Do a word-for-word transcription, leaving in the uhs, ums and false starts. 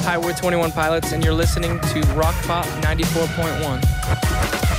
Hi, we're twenty-one Pilots, and you're listening to Rock Pop ninety-four point one.